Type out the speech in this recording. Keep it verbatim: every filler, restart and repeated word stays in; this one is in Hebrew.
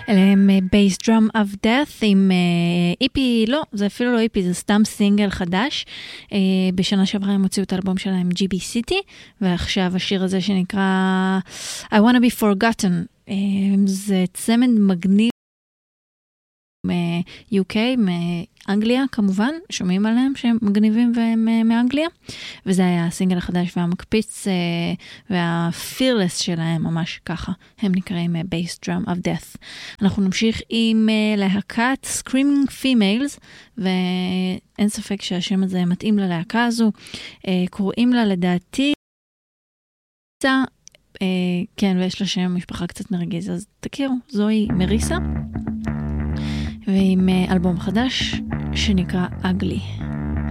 אלה הם Bass Drum of Death עם איפי, לא, זה אפילו לא איפי, זה סתם סינגל חדש. בשנה שעברה הם הוציאו את האלבום שלהם ג'י בי City, ועכשיו השיר הזה שנקרא I Wanna Be Forgotten. זה צמד מגניב מ-יו קיי, מאנגליה כמובן, שומעים עליהם שהם מגניבים והם מאנגליה, וזה היה הסינגל החדש והמקפיץ והפירלס שלהם ממש ככה, הם נקראים Bass Drum of Death. אנחנו נמשיך עם להקת Screaming Females, ואין ספק שהשם הזה מתאים ללהקה הזו, קוראים לה לדעתי כן, ויש לה שם משפחה קצת מרגיז, אז תכירו, זוהי מריסה, ועם אלבום חדש שנקרא Ugly.